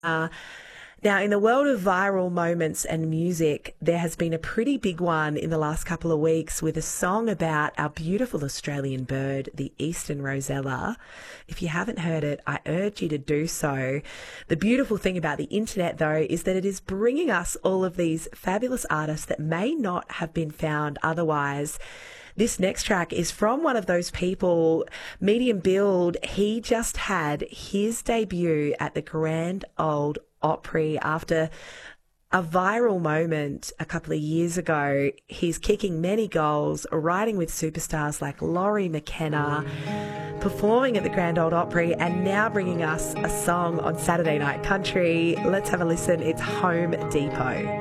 Uh, Now, in the world of viral moments and music, there has been a pretty big one in the last couple of weeks with a song about our beautiful Australian bird, the eastern rosella. If you haven't heard it, I urge you to do so. The beautiful thing about the internet, though, is that it is bringing us all of these fabulous artists that may not have been found otherwise. This next track is from one of those people, Medium Build. He just had his debut at the Grand Ole Opry after a viral moment a couple of years ago. He's kicking many goals, riding with superstars like Laurie McKenna, performing at the Grand Ole Opry, and now bringing us a song on Saturday Night Country. Let's have a listen. It's Home Depot.